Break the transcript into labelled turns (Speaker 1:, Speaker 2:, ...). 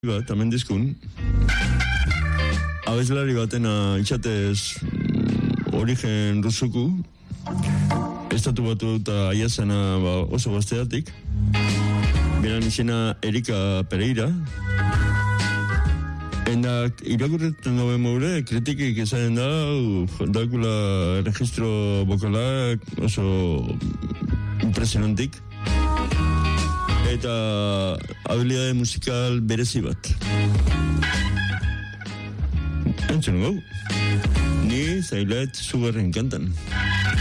Speaker 1: bat, hemen dizkun. Abeslari batena itxatez origen rusuku. Estatu batu eta aiazena oso gazteatik. Beran izena Erika Pereira. Endak irakurretan gabe maure, kritikik esaten daukula registro bokalak oso impresionantik. Eta habilidade musikal berezi bat. Entzun gau, ni zailet zugarren kantan.